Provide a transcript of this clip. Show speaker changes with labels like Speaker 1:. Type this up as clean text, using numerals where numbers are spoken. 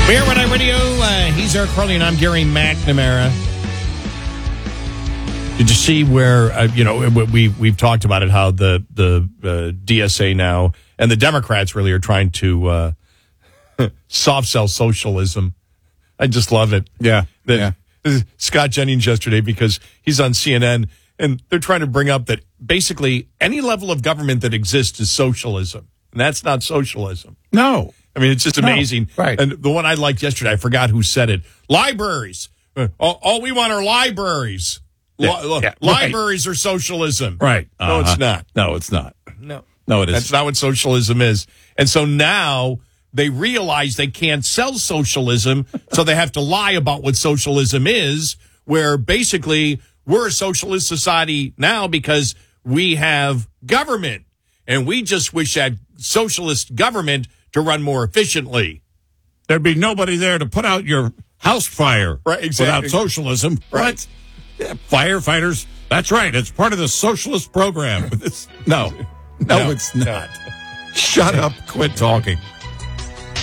Speaker 1: We're Red Eye Radio. He's Eric Crowley, and I'm Gary McNamara. Did you see where, we've talked about it, how the DSA now and the Democrats really are trying to soft sell socialism. I just love it.
Speaker 2: Yeah.
Speaker 1: Scott Jennings yesterday, because he's on CNN, and they're trying to bring up that basically any level of government that exists is socialism. And that's not socialism.
Speaker 2: No.
Speaker 1: I mean, it's just amazing.
Speaker 2: No, right.
Speaker 1: And the one I liked yesterday, I forgot who said it. Libraries. All we want are libraries. Libraries are socialism.
Speaker 2: Right.
Speaker 1: No, it's not.
Speaker 2: No, it's not.
Speaker 1: No,
Speaker 2: it isn't.
Speaker 1: That's not what socialism is. And so now they realize they can't sell socialism, so they have to lie about what socialism is, where basically we're a socialist society now because we have government. And we just wish that socialist government to run more efficiently.
Speaker 2: There'd be nobody there to put out your house fire,
Speaker 1: right, exactly.
Speaker 2: Without socialism.
Speaker 1: Right.
Speaker 2: What? Yeah, firefighters. That's right. It's part of the socialist program. No, it's not.
Speaker 1: No.
Speaker 2: Shut up. Quit talking.